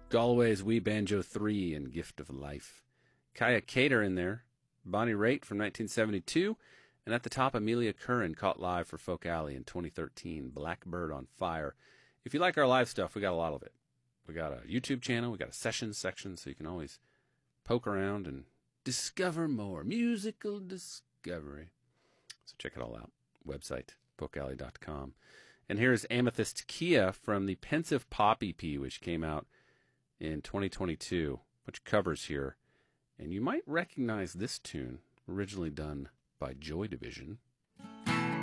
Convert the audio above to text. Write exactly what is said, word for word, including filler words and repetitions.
Galway's Wee Banjo three and Gift of Life. Kaya Cater in there. Bonnie Raitt from nineteen seventy-two. And at the top, Amelia Curran, caught live for Folk Alley in twenty thirteen. Blackbird on Fire. If you like our live stuff, we got a lot of it. We got a YouTube channel. We got a sessions section, so you can always poke around and discover more. Musical discovery. So check it all out. Website, folk alley dot com. And here's Amethyst Kia from the Pensive Pop E P, which came out in twenty twenty-two, which covers here. And you might recognize this tune, originally done by Joy Division.